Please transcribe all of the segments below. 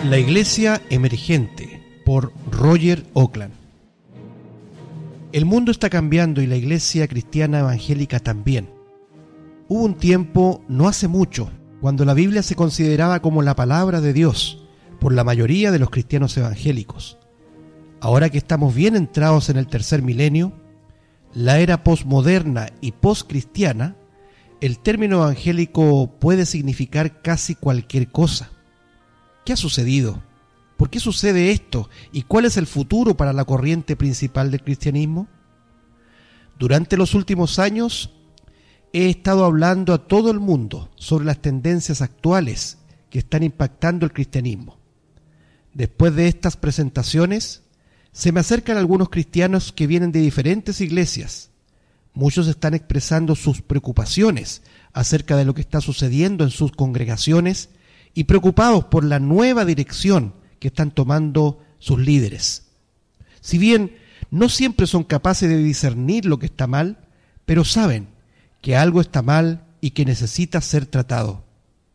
La Iglesia Emergente, por Roger Auckland. El mundo está cambiando y la Iglesia cristiana evangélica también. Hubo un tiempo, no hace mucho, cuando la Biblia se consideraba como la palabra de Dios por la mayoría de los cristianos evangélicos. Ahora que estamos bien entrados en el tercer milenio, la era posmoderna y poscristiana, el término evangélico puede significar casi cualquier cosa. ¿Qué ha sucedido? ¿Por qué sucede esto? ¿Y cuál es el futuro para la corriente principal del cristianismo? Durante los últimos años he estado hablando a todo el mundo sobre las tendencias actuales que están impactando el cristianismo. Después de estas presentaciones, se me acercan algunos cristianos que vienen de diferentes iglesias. Muchos están expresando sus preocupaciones acerca de lo que está sucediendo en sus congregaciones y preocupados por la nueva dirección que están tomando sus líderes. Si bien no siempre son capaces de discernir lo que está mal, pero saben que algo está mal y que necesita ser tratado.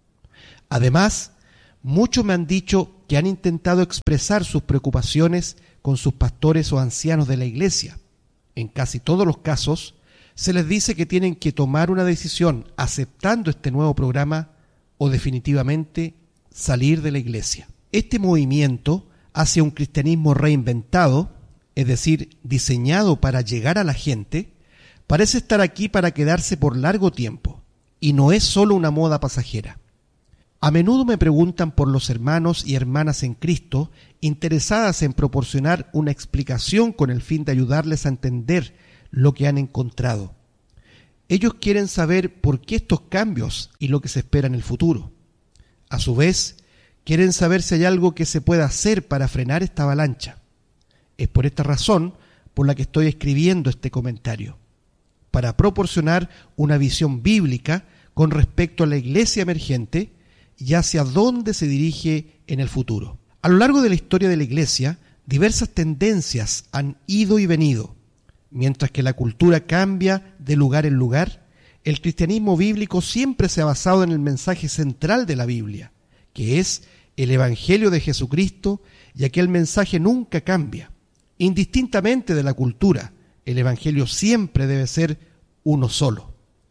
Además, muchos me han dicho que han intentado expresar sus preocupaciones con sus pastores o ancianos de la iglesia. En casi todos los casos, se les dice que tienen que tomar una decisión aceptando este nuevo programa o definitivamente salir de la iglesia. Este movimiento hacia un cristianismo reinventado, es decir, diseñado para llegar a la gente, parece estar aquí para quedarse por largo tiempo, y no es solo una moda pasajera. A menudo me preguntan por los hermanos y hermanas en Cristo interesadas en proporcionar una explicación con el fin de ayudarles a entender lo que han encontrado. Ellos quieren saber por qué estos cambios y lo que se espera en el futuro. A su vez, quieren saber si hay algo que se pueda hacer para frenar esta avalancha. Es por esta razón por la que estoy escribiendo este comentario, para proporcionar una visión bíblica con respecto a la iglesia emergente y hacia dónde se dirige en el futuro. A lo largo de la historia de la iglesia, diversas tendencias han ido y venido. Mientras que la cultura cambia de lugar en lugar, el cristianismo bíblico siempre se ha basado en el mensaje central de la Biblia, que es el Evangelio de Jesucristo, y aquel mensaje nunca cambia. Indistintamente de la cultura, el Evangelio siempre debe ser uno solo.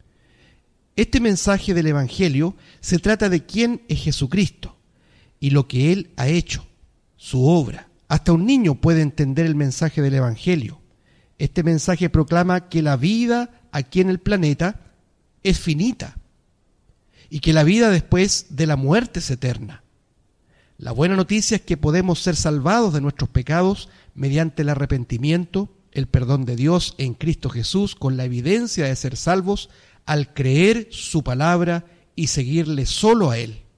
Este mensaje del Evangelio se trata de quién es Jesucristo y lo que Él ha hecho, su obra. Hasta un niño puede entender el mensaje del Evangelio. Este mensaje proclama que la vida aquí en el planeta es finita y que la vida después de la muerte es eterna. La buena noticia es que podemos ser salvados de nuestros pecados mediante el arrepentimiento, el perdón de Dios en Cristo Jesús, con la evidencia de ser salvos al creer su palabra y seguirle solo a Él.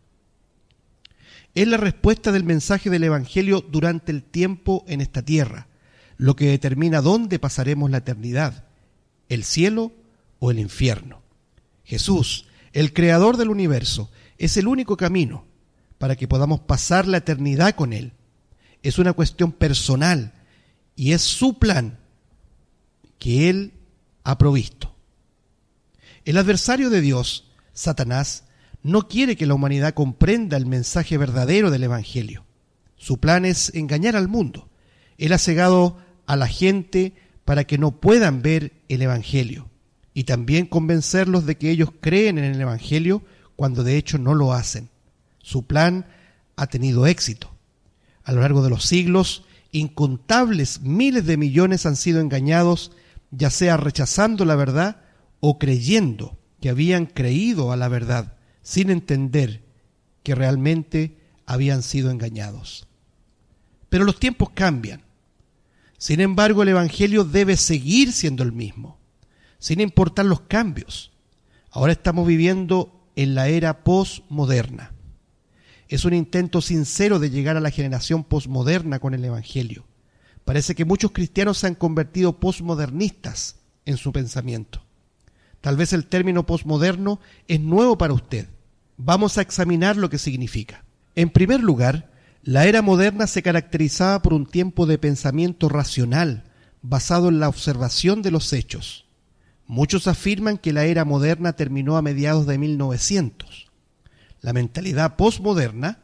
Es la respuesta del mensaje del Evangelio durante el tiempo en esta tierra, lo que determina dónde pasaremos la eternidad, el cielo o el infierno. Jesús, el creador del universo, es el único camino para que podamos pasar la eternidad con Él. Es una cuestión personal y es su plan que Él ha provisto. El adversario de Dios, Satanás, no quiere que la humanidad comprenda el mensaje verdadero del Evangelio. Su plan es engañar al mundo. Él ha cegado a la gente para que no puedan ver el Evangelio y también convencerlos de que ellos creen en el Evangelio cuando de hecho no lo hacen. Su plan ha tenido éxito. A lo largo de los siglos, incontables miles de millones han sido engañados, ya sea rechazando la verdad o creyendo que habían creído a la verdad, sin entender que realmente habían sido engañados. Pero los tiempos cambian. Sin embargo, el Evangelio debe seguir siendo el mismo, sin importar los cambios. Ahora estamos viviendo en la era posmoderna. Es un intento sincero de llegar a la generación posmoderna con el Evangelio. Parece que muchos cristianos se han convertido posmodernistas en su pensamiento. Tal vez el término posmoderno es nuevo para usted. Vamos a examinar lo que significa. En primer lugar, la era moderna se caracterizaba por un tiempo de pensamiento racional, basado en la observación de los hechos. Muchos afirman que la era moderna terminó a mediados de 1900. La mentalidad posmoderna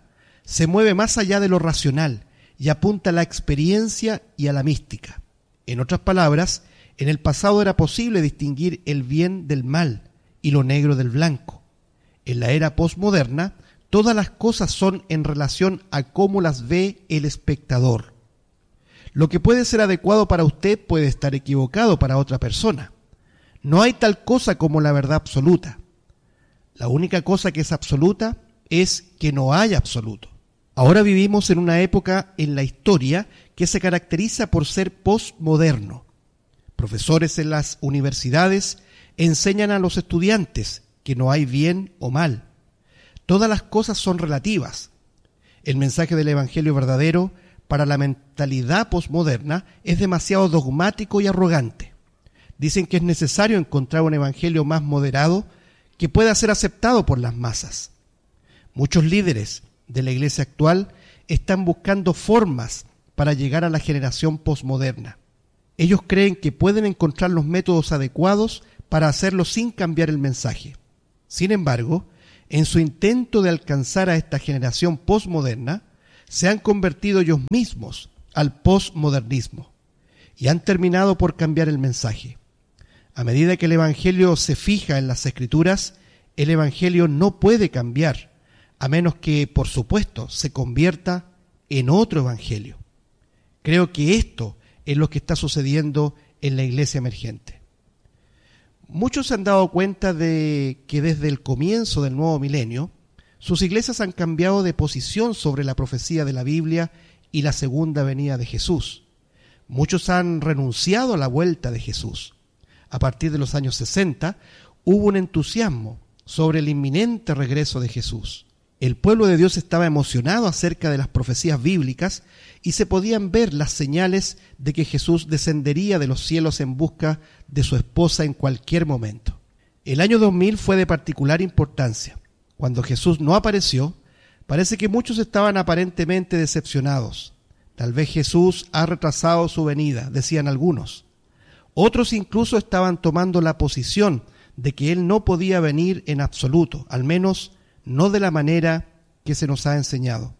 se mueve más allá de lo racional y apunta a la experiencia y a la mística. En otras palabras, en el pasado era posible distinguir el bien del mal y lo negro del blanco. En la era posmoderna, todas las cosas son en relación a cómo las ve el espectador. Lo que puede ser adecuado para usted puede estar equivocado para otra persona. No hay tal cosa como la verdad absoluta. La única cosa que es absoluta es que no hay absoluto. Ahora vivimos en una época en la historia que se caracteriza por ser posmoderno. Profesores en las universidades enseñan a los estudiantes que no hay bien o mal. Todas las cosas son relativas. El mensaje del Evangelio verdadero para la mentalidad posmoderna es demasiado dogmático y arrogante. Dicen que es necesario encontrar un evangelio más moderado que pueda ser aceptado por las masas. Muchos líderes de la iglesia actual están buscando formas para llegar a la generación posmoderna. Ellos creen que pueden encontrar los métodos adecuados para hacerlo sin cambiar el mensaje. Sin embargo, en su intento de alcanzar a esta generación posmoderna, se han convertido ellos mismos al posmodernismo y han terminado por cambiar el mensaje. A medida que el Evangelio se fija en las Escrituras, el Evangelio no puede cambiar, a menos que, por supuesto, se convierta en otro Evangelio. Creo que esto es lo que está sucediendo en la iglesia emergente. Muchos se han dado cuenta de que desde el comienzo del nuevo milenio, sus iglesias han cambiado de posición sobre la profecía de la Biblia y la segunda venida de Jesús. Muchos han renunciado a la vuelta de Jesús. A partir de los años 60, hubo un entusiasmo sobre el inminente regreso de Jesús. El pueblo de Dios estaba emocionado acerca de las profecías bíblicas y se podían ver las señales de que Jesús descendería de los cielos en busca de su esposa en cualquier momento. El año 2000 fue de particular importancia. Cuando Jesús no apareció, parece que muchos estaban aparentemente decepcionados. Tal vez Jesús ha retrasado su venida, decían algunos. Otros incluso estaban tomando la posición de que Él no podía venir en absoluto, al menos no de la manera que se nos ha enseñado.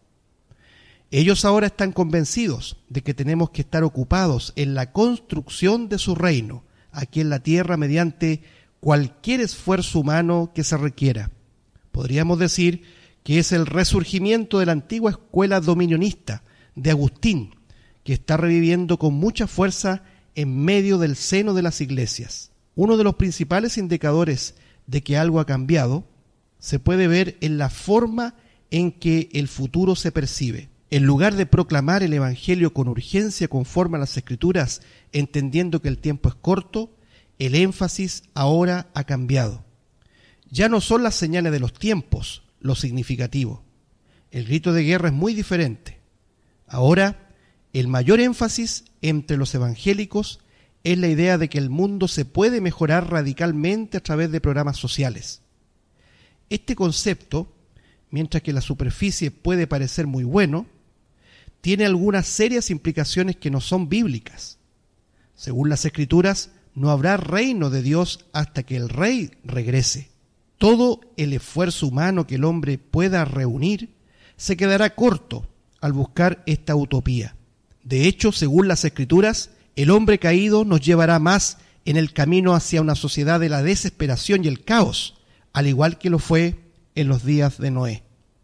Ellos ahora están convencidos de que tenemos que estar ocupados en la construcción de su reino, aquí en la tierra, mediante cualquier esfuerzo humano que se requiera. Podríamos decir que es el resurgimiento de la antigua escuela dominionista de Agustín, que está reviviendo con mucha fuerza en medio del seno de las iglesias. Uno de los principales indicadores de que algo ha cambiado se puede ver en la forma en que el futuro se percibe. En lugar de proclamar el Evangelio con urgencia conforme a las Escrituras, entendiendo que el tiempo es corto, el énfasis ahora ha cambiado. Ya no son las señales de los tiempos lo significativo. El grito de guerra es muy diferente. Ahora, el mayor énfasis entre los evangélicos es la idea de que el mundo se puede mejorar radicalmente a través de programas sociales. Este concepto, mientras que la superficie puede parecer muy bueno, tiene algunas serias implicaciones que no son bíblicas. Según las Escrituras, no habrá reino de Dios hasta que el Rey regrese. Todo el esfuerzo humano que el hombre pueda reunir se quedará corto al buscar esta utopía. De hecho, según las Escrituras, el hombre caído nos llevará más en el camino hacia una sociedad de la desesperación y el caos, al igual que lo fue en los días de Noé.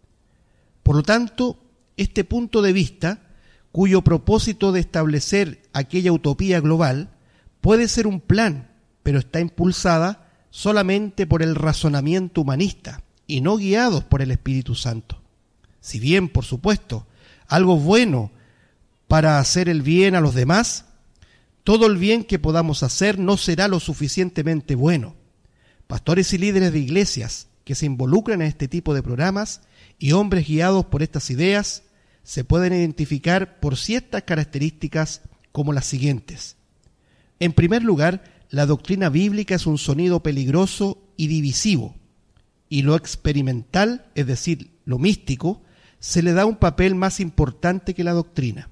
Por lo tanto, este punto de vista, cuyo propósito de establecer aquella utopía global, puede ser un plan, pero está impulsada solamente por el razonamiento humanista y no guiados por el Espíritu Santo. Si bien, por supuesto, algo bueno para hacer el bien a los demás, todo el bien que podamos hacer no será lo suficientemente bueno. Pastores y líderes de iglesias que se involucran en este tipo de programas y hombres guiados por estas ideas se pueden identificar por ciertas características como las siguientes. En primer lugar, la doctrina bíblica es un sonido peligroso y divisivo, y lo experimental, es decir, lo místico, se le da un papel más importante que la doctrina.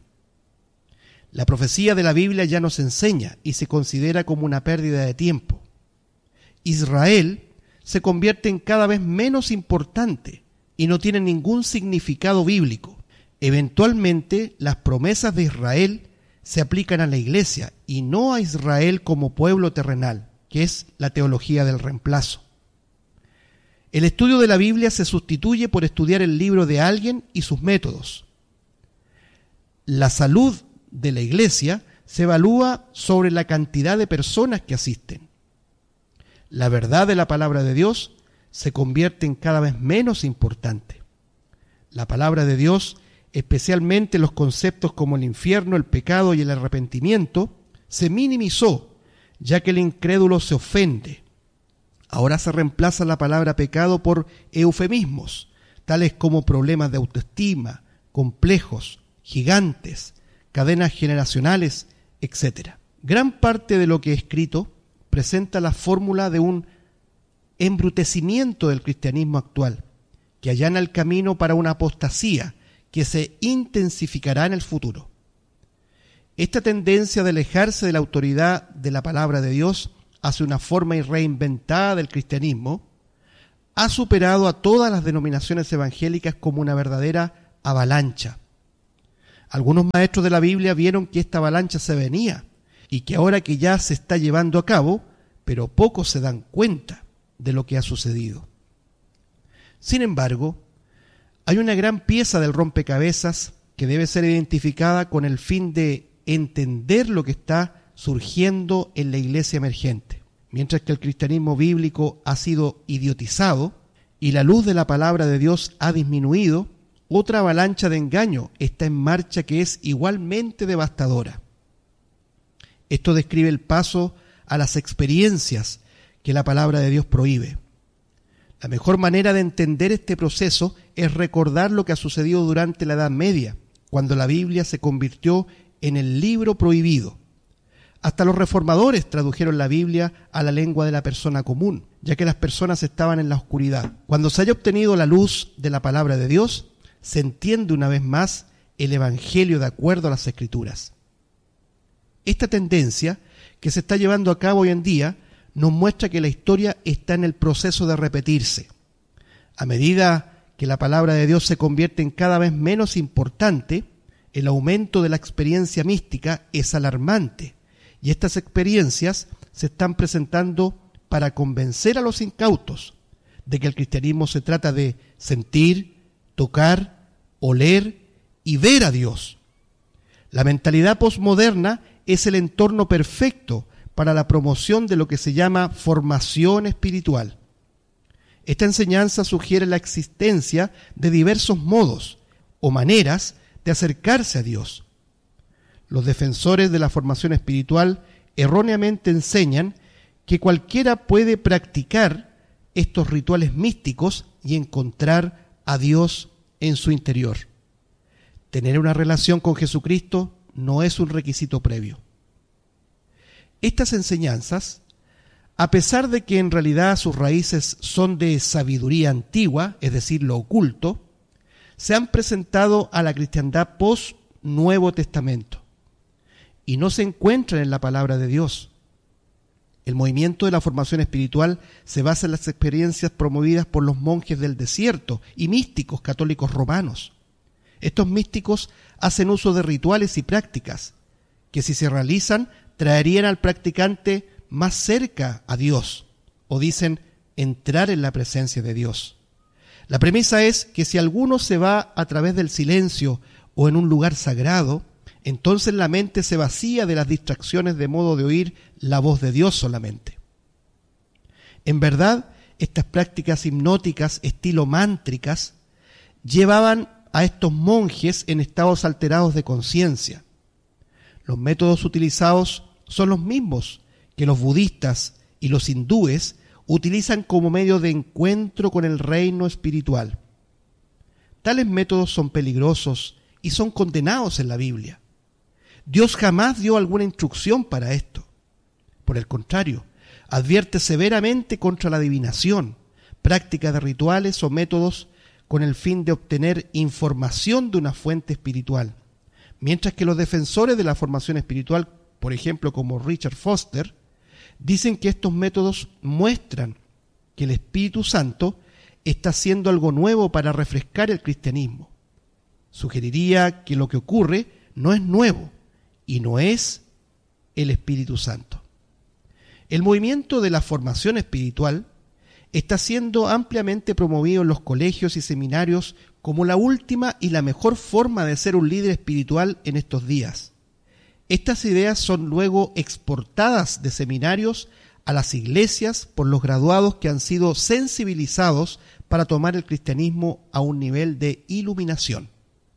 La profecía de la Biblia ya nos enseña y se considera como una pérdida de tiempo. Israel se convierte en cada vez menos importante y no tienen ningún significado bíblico. Eventualmente, las promesas de Israel se aplican a la Iglesia y no a Israel como pueblo terrenal, que es la teología del reemplazo. El estudio de la Biblia se sustituye por estudiar el libro de alguien y sus métodos. La salud de la Iglesia se evalúa sobre la cantidad de personas que asisten. La verdad de la palabra de Dios se convierte en cada vez menos importante. La palabra de Dios, especialmente los conceptos como el infierno, el pecado y el arrepentimiento, se minimizó, ya que el incrédulo se ofende. Ahora se reemplaza la palabra pecado por eufemismos, tales como problemas de autoestima, complejos, gigantes, cadenas generacionales, etc. Gran parte de lo que he escrito presenta la fórmula de un embrutecimiento del cristianismo actual, que allana el camino para una apostasía que se intensificará en el futuro. Esta tendencia de alejarse de la autoridad de la palabra de Dios hacia una forma reinventada del cristianismo ha superado a todas las denominaciones evangélicas como una verdadera avalancha. Algunos maestros de la Biblia vieron que esta avalancha se venía y que ahora que ya se está llevando a cabo, pero pocos se dan cuenta de lo que ha sucedido. Sin embargo, hay una gran pieza del rompecabezas que debe ser identificada con el fin de entender lo que está surgiendo en la iglesia emergente. Mientras que el cristianismo bíblico ha sido idiotizado y la luz de la palabra de Dios ha disminuido, otra avalancha de engaño está en marcha que es igualmente devastadora. Esto describe el paso a las experiencias que la palabra de Dios prohíbe. La mejor manera de entender este proceso es recordar lo que ha sucedido durante la Edad Media, cuando la Biblia se convirtió en el libro prohibido. Hasta los reformadores tradujeron la Biblia a la lengua de la persona común, ya que las personas estaban en la oscuridad. Cuando se haya obtenido la luz de la palabra de Dios, se entiende una vez más el Evangelio de acuerdo a las Escrituras. Esta tendencia que se está llevando a cabo hoy en día nos muestra que la historia está en el proceso de repetirse. A medida que la palabra de Dios se convierte en cada vez menos importante, el aumento de la experiencia mística es alarmante, y estas experiencias se están presentando para convencer a los incautos de que el cristianismo se trata de sentir, tocar, oler y ver a Dios. La mentalidad posmoderna es el entorno perfecto para la promoción de lo que se llama formación espiritual. Esta enseñanza sugiere la existencia de diversos modos o maneras de acercarse a Dios. Los defensores de la formación espiritual erróneamente enseñan que cualquiera puede practicar estos rituales místicos y encontrar a Dios en su interior. Tener una relación con Jesucristo no es un requisito previo. Estas enseñanzas, a pesar de que en realidad sus raíces son de sabiduría antigua, es decir, lo oculto, se han presentado a la cristiandad post-Nuevo Testamento y no se encuentran en la palabra de Dios. El movimiento de la formación espiritual se basa en las experiencias promovidas por los monjes del desierto y místicos católicos romanos. Estos místicos hacen uso de rituales y prácticas que, si se realizan, traerían al practicante más cerca a Dios, o dicen entrar en la presencia de Dios. La premisa es que si alguno se va a través del silencio o en un lugar sagrado, entonces la mente se vacía de las distracciones de modo de oír la voz de Dios solamente. En verdad, estas prácticas hipnóticas estilo mántricas llevaban a estos monjes en estados alterados de conciencia. Los métodos utilizados son los mismos que los budistas y los hindúes utilizan como medio de encuentro con el reino espiritual. Tales métodos son peligrosos y son condenados en la Biblia. Dios jamás dio alguna instrucción para esto. Por el contrario, advierte severamente contra la adivinación, práctica de rituales o métodos con el fin de obtener información de una fuente espiritual. Mientras que los defensores de la formación espiritual, por ejemplo como Richard Foster, dicen que estos métodos muestran que el Espíritu Santo está haciendo algo nuevo para refrescar el cristianismo. Sugeriría que lo que ocurre no es nuevo y no es el Espíritu Santo. El movimiento de la formación espiritual está siendo ampliamente promovido en los colegios y seminarios como la última y la mejor forma de ser un líder espiritual en estos días. Estas ideas son luego exportadas de seminarios a las iglesias por los graduados que han sido sensibilizados para tomar el cristianismo a un nivel de iluminación.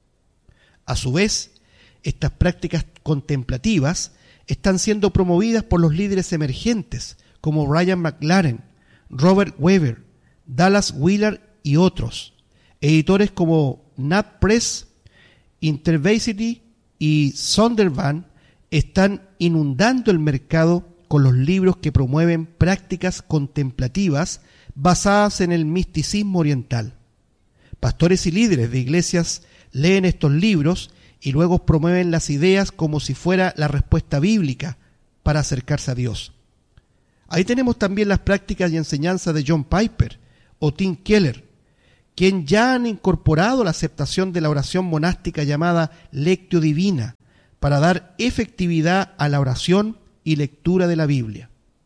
A su vez, estas prácticas contemplativas están siendo promovidas por los líderes emergentes como Ryan McLaren, Robert Weber, Dallas Willard y otros. Editores como Nat Press, InterVarsity y Zondervan están inundando el mercado con los libros que promueven prácticas contemplativas basadas en el misticismo oriental. Pastores y líderes de iglesias leen estos libros y luego promueven las ideas como si fuera la respuesta bíblica para acercarse a Dios. Ahí tenemos también las prácticas y enseñanzas de John Piper o Tim Keller, quien ya han incorporado la aceptación de la oración monástica llamada Lectio Divina para dar efectividad a la oración y lectura de la Biblia.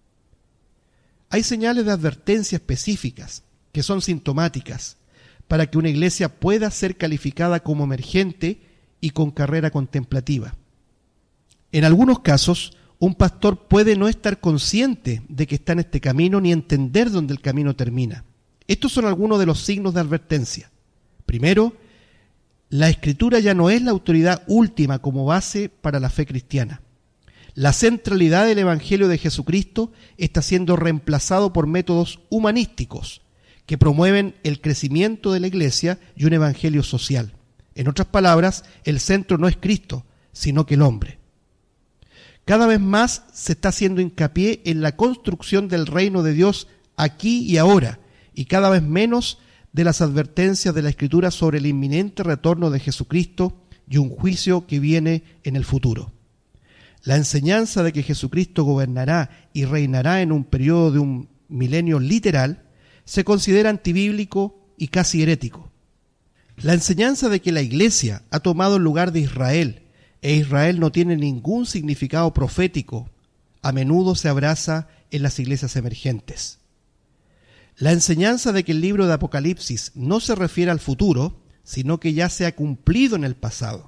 Hay señales de advertencia específicas que son sintomáticas para que una iglesia pueda ser calificada como emergente y con carrera contemplativa. En algunos casos, un pastor puede no estar consciente de que está en este camino ni entender dónde el camino termina. Estos son algunos de los signos de advertencia. Primero, la Escritura ya no es la autoridad última como base para la fe cristiana. La centralidad del Evangelio de Jesucristo está siendo reemplazado por métodos humanísticos que promueven el crecimiento de la iglesia y un evangelio social. En otras palabras, el centro no es Cristo, sino que el hombre. Cada vez más se está haciendo hincapié en la construcción del reino de Dios aquí y ahora, y cada vez menos de las advertencias de la Escritura sobre el inminente retorno de Jesucristo y un juicio que viene en el futuro. La enseñanza de que Jesucristo gobernará y reinará en un periodo de un milenio literal se considera antibíblico y casi herético. La enseñanza de que la Iglesia ha tomado el lugar de Israel e Israel no tiene ningún significado profético a menudo se abraza en las iglesias emergentes. La enseñanza de que el libro de Apocalipsis no se refiere al futuro, sino que ya se ha cumplido en el pasado.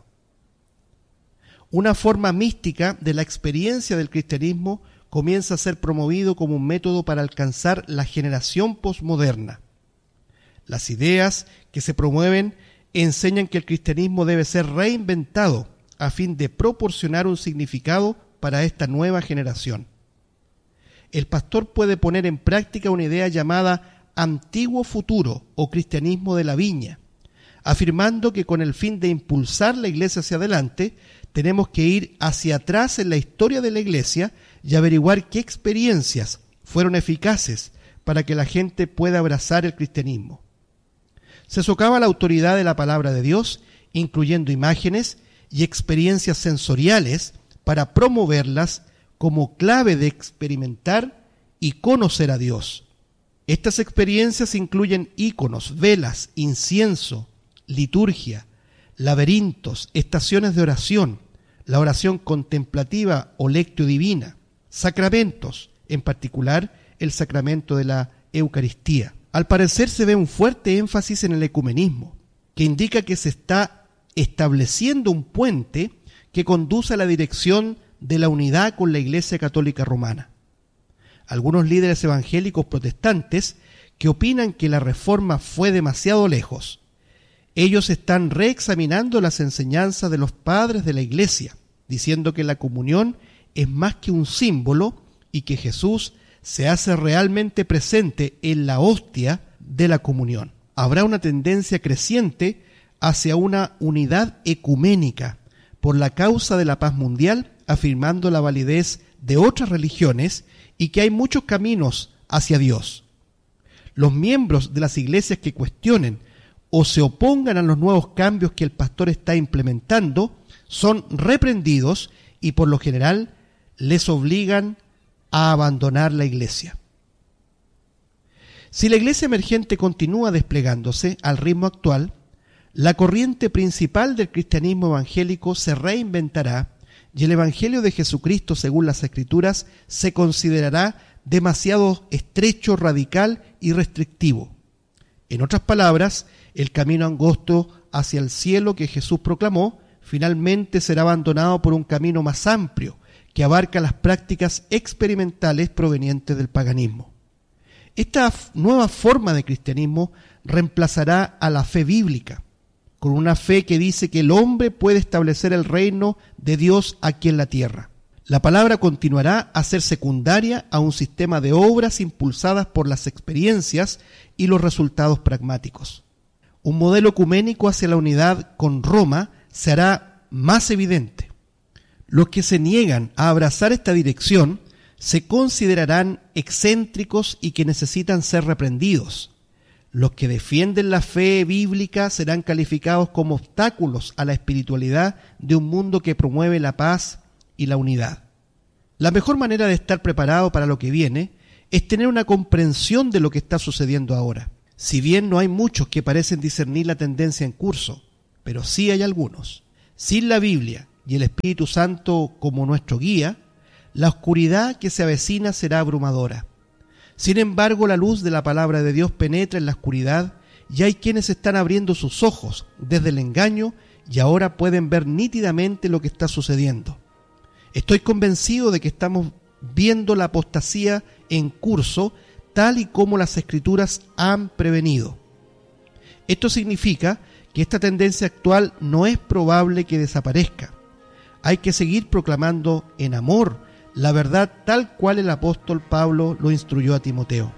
Una forma mística de la experiencia del cristianismo comienza a ser promovido como un método para alcanzar la generación posmoderna. Las ideas que se promueven enseñan que el cristianismo debe ser reinventado a fin de proporcionar un significado para esta nueva generación. El pastor puede poner en práctica una idea llamada antiguo futuro o cristianismo de la viña, afirmando que con el fin de impulsar la iglesia hacia adelante, tenemos que ir hacia atrás en la historia de la iglesia y averiguar qué experiencias fueron eficaces para que la gente pueda abrazar el cristianismo. Se socava la autoridad de la palabra de Dios, incluyendo imágenes y experiencias sensoriales para promoverlas como clave de experimentar y conocer a Dios. Estas experiencias incluyen íconos, velas, incienso, liturgia, laberintos, estaciones de oración, la oración contemplativa o lectio divina, sacramentos, en particular el sacramento de la Eucaristía. Al parecer se ve un fuerte énfasis en el ecumenismo, que indica que se está estableciendo un puente que conduce a la dirección de la unidad con la Iglesia Católica Romana. Algunos líderes evangélicos protestantes que opinan que la reforma fue demasiado lejos. Ellos están reexaminando las enseñanzas de los padres de la Iglesia, diciendo que la comunión es más que un símbolo y que Jesús se hace realmente presente en la hostia de la comunión. Habrá una tendencia creciente hacia una unidad ecuménica por la causa de la paz mundial, afirmando la validez de otras religiones y que hay muchos caminos hacia Dios. Los miembros de las iglesias que cuestionen o se opongan a los nuevos cambios que el pastor está implementando son reprendidos y por lo general les obligan a abandonar la iglesia. Si la iglesia emergente continúa desplegándose al ritmo actual, la corriente principal del cristianismo evangélico se reinventará y el Evangelio de Jesucristo, según las Escrituras, se considerará demasiado estrecho, radical y restrictivo. En otras palabras, el camino angosto hacia el cielo que Jesús proclamó finalmente será abandonado por un camino más amplio que abarca las prácticas experimentales provenientes del paganismo. Esta nueva forma de cristianismo reemplazará a la fe bíblica, con una fe que dice que el hombre puede establecer el reino de Dios aquí en la tierra. La palabra continuará a ser secundaria a un sistema de obras impulsadas por las experiencias y los resultados pragmáticos. Un modelo ecuménico hacia la unidad con Roma se hará más evidente. Los que se niegan a abrazar esta dirección se considerarán excéntricos y que necesitan ser reprendidos. Los que defienden la fe bíblica serán calificados como obstáculos a la espiritualidad de un mundo que promueve la paz y la unidad. La mejor manera de estar preparado para lo que viene es tener una comprensión de lo que está sucediendo ahora. Si bien no hay muchos que parecen discernir la tendencia en curso, pero sí hay algunos. Sin la Biblia y el Espíritu Santo como nuestro guía, la oscuridad que se avecina será abrumadora. Sin embargo, la luz de la palabra de Dios penetra en la oscuridad y hay quienes están abriendo sus ojos desde el engaño y ahora pueden ver nítidamente lo que está sucediendo. Estoy convencido de que estamos viendo la apostasía en curso tal y como las Escrituras han prevenido. Esto significa que esta tendencia actual no es probable que desaparezca. Hay que seguir proclamando en amor la verdad tal cual el apóstol Pablo lo instruyó a Timoteo.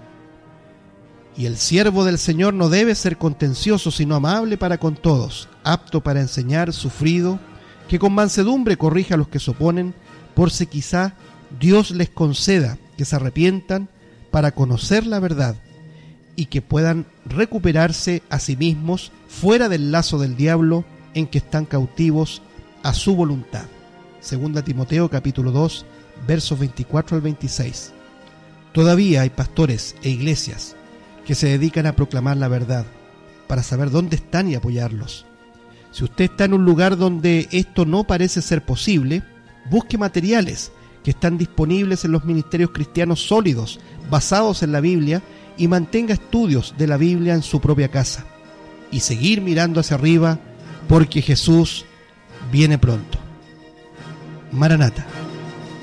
Y el siervo del Señor no debe ser contencioso, sino amable para con todos, apto para enseñar, sufrido, que con mansedumbre corrija a los que se oponen, por si quizá Dios les conceda que se arrepientan para conocer la verdad y que puedan recuperarse a sí mismos fuera del lazo del diablo en que están cautivos a su voluntad. Segunda Timoteo capítulo 2, versos 24 al 26. Todavía hay pastores e iglesias que se dedican a proclamar la verdad para saber dónde están y apoyarlos. Si usted está en un lugar donde esto no parece ser posible, busque materiales que están disponibles en los ministerios cristianos sólidos, basados en la Biblia, y mantenga estudios de la Biblia en su propia casa. Y seguir mirando hacia arriba, porque Jesús viene pronto. Maranata.